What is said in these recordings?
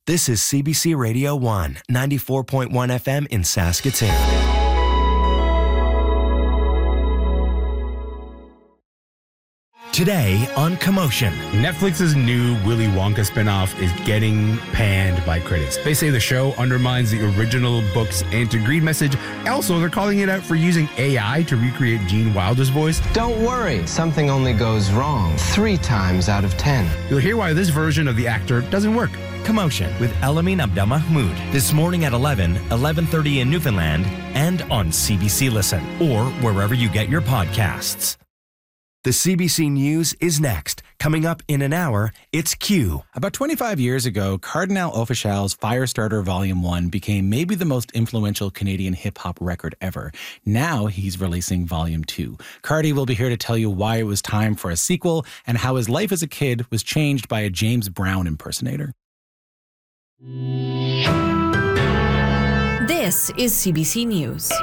This is CBC Radio 1, 94.1 FM in Saskatoon. Today on Commotion. Netflix's new Willy Wonka spinoff is getting panned by critics. They say the show undermines the original book's anti-greed message. Also, they're calling it out for using AI to recreate Gene Wilder's voice. Don't worry, something only goes wrong 3 times out of 10. You'll hear why this version of the actor doesn't work. Commotion with Elamin Abdelmahmoud. This morning at 11:30 in Newfoundland, and on CBC Listen, or wherever you get your podcasts. The CBC News is next. Coming up in an hour, it's Q. About 25 years ago, Cardinal Offishal's Firestarter Volume 1 became maybe the most influential Canadian hip-hop record ever. Now he's releasing Volume 2. Cardi will be here to tell you why it was time for a sequel and how his life as a kid was changed by a James Brown impersonator. This is CBC News.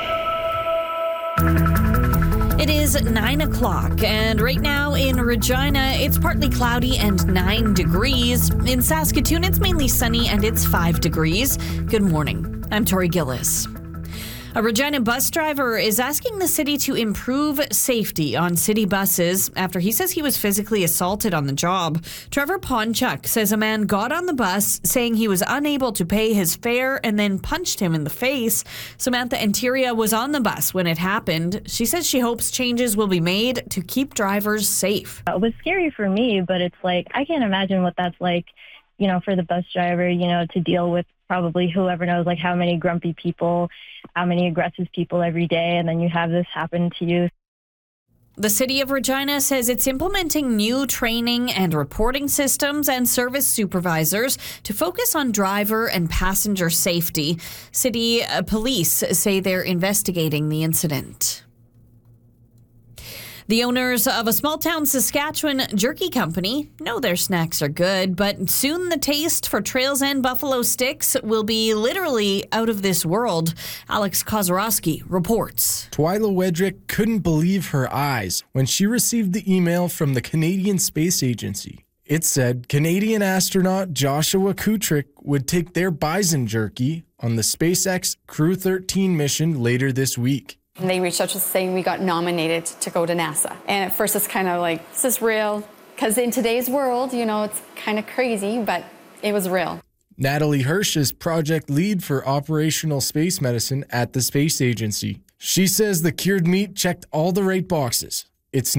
It is 9 o'clock, and right now in Regina, it's partly cloudy and 9 degrees. In Saskatoon, it's mainly sunny and it's 5 degrees. Good morning. I'm Tori Gillis. A Regina bus driver is asking the city to improve safety on city buses after he says he was physically assaulted on the job. Trevor Ponchuk says a man got on the bus saying he was unable to pay his fare and then punched him in the face. Samantha Anteria was on the bus when it happened. She says she hopes changes will be made to keep drivers safe. It was scary for me, but it's like, I can't imagine what that's like, for the bus driver, to deal with probably whoever knows, like how many grumpy people, how many aggressive people every day, and then you have this happen to you. The City of Regina says it's implementing new training and reporting systems and service supervisors to focus on driver and passenger safety. City police say they're investigating the incident. The owners of a small-town Saskatchewan jerky company know their snacks are good, but soon the taste for Trails End buffalo sticks will be literally out of this world. Alex Kozorowski reports. Twyla Wedrick couldn't believe her eyes when she received the email from the Canadian Space Agency. It said Canadian astronaut Joshua Kutrick would take their bison jerky on the SpaceX Crew 13 mission later this week. And they reached out to us saying we got nominated to go to NASA. And at first it's kind of like, is this real? Because in today's world, it's kind of crazy, but it was real. Natalie Hirsch is project lead for operational space medicine at the Space Agency. She says the cured meat checked all the right boxes. It's